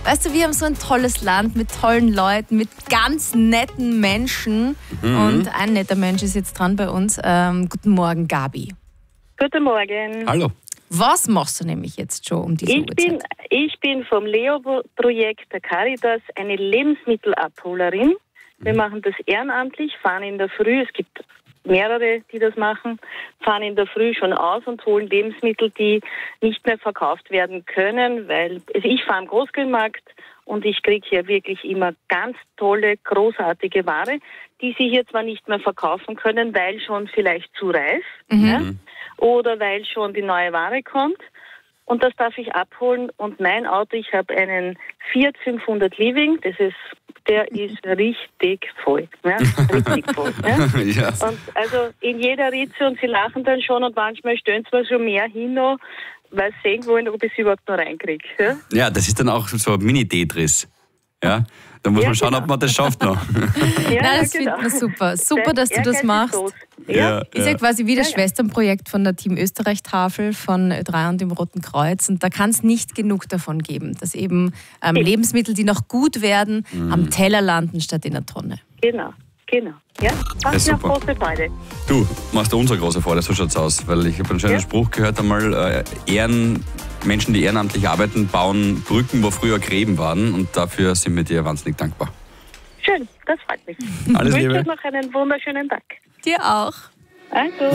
Weißt du, wir haben so ein tolles Land mit tollen Leuten, mit ganz netten Menschen. Und ein netter Mensch ist jetzt dran bei uns. Guten Morgen, Gabi. Guten Morgen. Hallo. Was machst du nämlich jetzt schon um diese Uhrzeit? Ich bin vom Leo-Projekt der Caritas eine Lebensmittelabholerin. Wir machen das ehrenamtlich, fahren in der Früh, es gibt mehrere, die das machen, fahren in der Früh schon aus und holen Lebensmittel, die nicht mehr verkauft werden können, weil ich fahre am Großgrünmarkt und ich kriege hier wirklich immer ganz tolle, großartige Ware, die sie hier zwar nicht mehr verkaufen können, weil schon vielleicht zu reif oder weil schon die neue Ware kommt. Und das darf ich abholen. Und mein Auto, ich habe einen Fiat 500 Living, der ist richtig voll. Ja? Richtig voll. Ja? Ja. Und also in jeder Ritze, und sie lachen dann schon und manchmal stellen sie mir schon mehr hin, noch, weil sie sehen wollen, ob ich es überhaupt noch reinkriege. Ja? Ja, das ist dann auch so ein Mini-Tetris. Ja? Da muss man schauen, ob man das schafft noch. Nein, das findet man super. Super, dass du das machst. Ja. Ist ja quasi wie das Schwesternprojekt von der Team Österreich-Tafel von Ö3 und dem Roten Kreuz. Und da kann es nicht genug davon geben, dass eben Lebensmittel, die noch gut werden, am Teller landen statt in der Tonne. Genau. Ja, das ist große Freude. Du machst uns eine große Freude, so schaut's aus. Weil ich habe einen schönen Spruch gehört einmal, Menschen, die ehrenamtlich arbeiten, bauen Brücken, wo früher Gräben waren. Und dafür sind wir dir wahnsinnig dankbar. Schön, das freut mich. Alles Ich wünsche Liebe. euch noch einen wunderschönen Tag. Dir auch. Also.